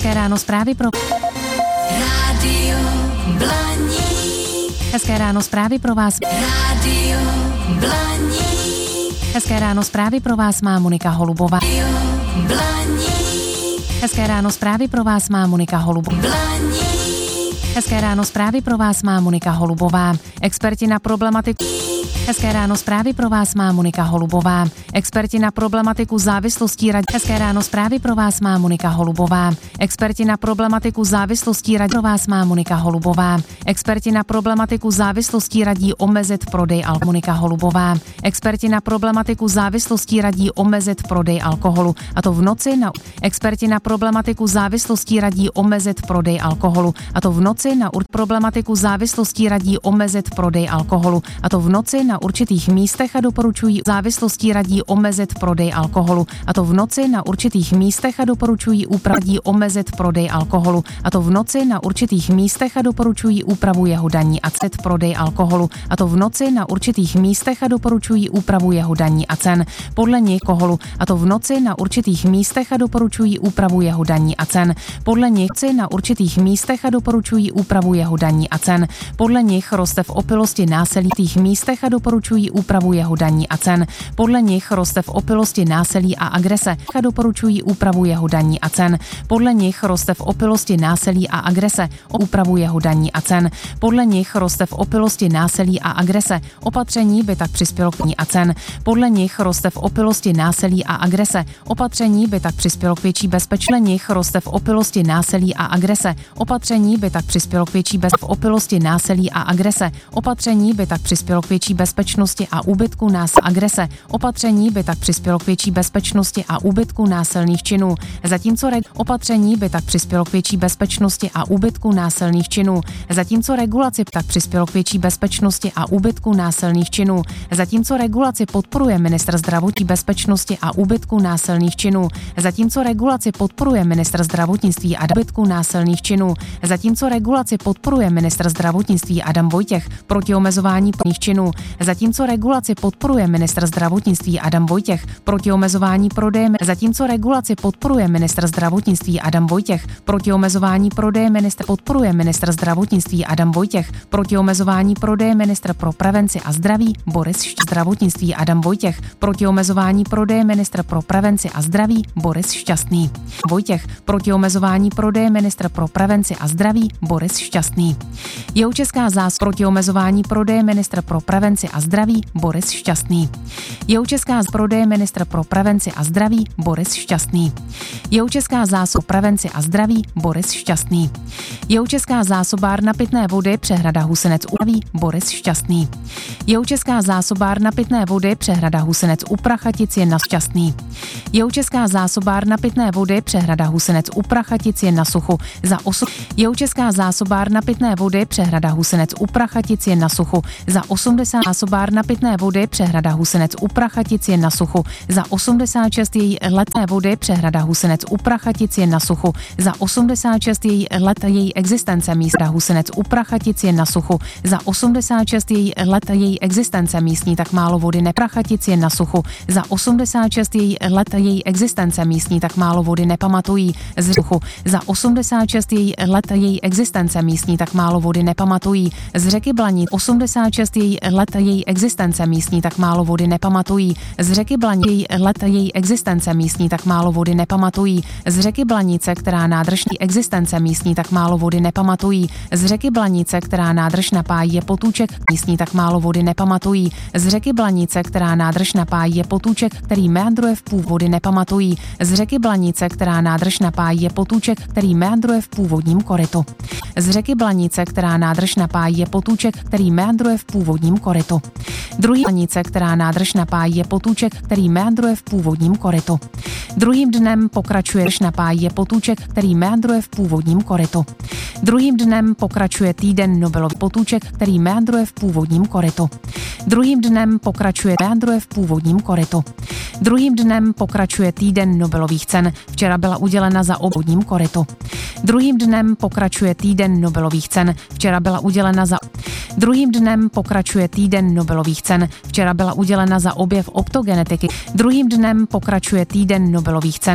Hezké ráno zprávy pro Rádio Blaník. Hezké ráno zprávy pro vás. Rádio Blaník. Hezké ráno zprávy pro vás má Monika Holubová. Rádio Blaník. Hezké ráno zprávy pro vás má Monika Holubová. Blaník. Hezké ráno zprávy pro vás má Monika Holubová. Experti na problematiku. Hezké ráno zprávy pro vás má Monika Holubová. Experti na problematiku závislostí radí. Hezké ráno zprávy pro vás má Monika Holubová. Experti na problematiku závislostí radí. Pro vás má Monika Holubová. Experti na problematiku závislostí radí omezit prodej alkoholu. Monika Holubová. Experti na problematiku závislostí radí omezit prodej alkoholu. A to v noci na experti na problematiku závislostí radí omezit prodej alkoholu. A to v noci na problematiku závislostí radí omezit prodej alkoholu. A to v noci na určitých místech a doporučují závislostí radí omezit prodej alkoholu. A to v noci na určitých místech a doporučují úpravy omezit prodej alkoholu. A to v noci na určitých místech a doporučují úpravu jeho daní a cen prodej alkoholu. A to v noci na určitých místech a doporučují úpravu jeho daní a cen podle alkoholu. A to v noci na určitých místech a doporučují úpravu jeho daní a cen podle nich na určitých místech a doporučují úpravu jeho daní a cen podle nich roste v opilosti násilí v těch místech a doporučují úpravu jeho daní a cen podle nich roste v opilosti násilí a agrese a doporučují úpravu jeho daní a cen podle nich roste v opilosti násilí a agrese úpravu jeho daní a cen podle nich roste v opilosti násilí a agrese opatření by tak přispělo k ní a cen podle nich roste v opilosti násilí a agrese opatření by tak přispělo k větší bezpečnosti nich roste v opilosti násilí a agrese opatření by tak přispělo k větší v opilosti násilí a agrese opatření by tak přispělo k větší bezpečnosti a úbytku agrese opatření by tak přispělo k větší bezpečnosti a úbytku násilných činů zatímco opatření by tak přispělo k větší bezpečnosti a úbytku násilných činů zatímco regulaci tak přispělo k větší bezpečnosti a úbytku násilných činů zatímco regulaci podporuje ministr zdravotní bezpečnosti a úbytku násilných činů zatímco regulaci podporuje ministr zdravotnictví a úbytku násilných činů zatímco regulaci podporuje ministr zdravotnictví Adam Vojtěch proti omezování plných činů zatímco regulaci podporuje ministr zdravotnictví Adam Vojtěch proti omezování prodeje zatímco regulaci podporuje ministr zdravotnictví Adam Vojtěch proti omezování prodeje ministr podporuje ministr zdravotnictví Adam Vojtěch proti omezování prodeje ministr pro prevenci a zdraví Boris zdravotnictví Adam Vojtěch proti omezování prodeje ministr pro prevenci a zdraví Boris Šťastný Vojtěch proti omezování prodeje ministr pro prevenci a zdraví Boris Šťastný Jihočeská zás proti omezování prodeje ministr pro prevenci a zdraví Boris Šťastný Jihočeská prodeje ministr pro prevenci a zdraví Boris Šťastný Jihočeská zásob prevenci a zdraví Boris Šťastný Jihočeská zásobárna pitné vody Přehrada Husinec Upraví Boris Šťastný Jihočeská zásobárna pitné vody Přehrada Husinec u Prachatic je na Šťastný Jihočeská zásobárna pitné vody Přehrada Husinec u Prachatic je na suchu za 8 Jihočeská zásobárna pitné vody Přehrada Husinec u Prachatic je na suchu za 80 zásobárna pitné vody Přehrada Husinec u Prachatic je na suchu za 86 její letné vody Přehrada Husinec u Prachatic je na suchu za 86 její let její existence místa Husinec u Prachatic je na suchu za 86 její let její existence místní tak málo vody Prachatic je na suchu za 86 její let její existence místní tak málo vody nepamatují z suchu za 86 její let její existence místní tak málo vody nepamatují z řeky Blaní 86 její let její existence místní tak málo vody nepamatují z řeky Blaní její let její existence místní tak málo vody nepamatují z řeky Blanice která nádržní existence místní tak málo vody nepamatují z řeky Blanice která nádrž napájí je potůček místní tak málo vody nepamatují z řeky Blanice která nádrž napájí je potůček který meandruje v původy nepamatují z řeky Blanice která nádrž napájí je potůček který meandruje v původním korytu z řeky Blanice která nádrž napájí je potůček který meandruje v původním korytu druhý Blanice která nádrž napájí je potůček který meandruje v původním korytu druhým dnem pokračuje napájí je potůček který meandruje v původním korytu druhým dnem pokračuje týden Nobelov potůček který meandruje v původním korytu druhým dnem pokračuje meandruje v původním korytu druhým dnem pokračuje týden Nobelových cen včera byla udělena za obvodním korytu druhým dnem pokračuje týden Nobelových cen včera byla udělena za druhým dnem pokračuje týden Nobelových cen včera byla udělena za objev optogenetiky druhým dnem pokračuje týden Nobelových cen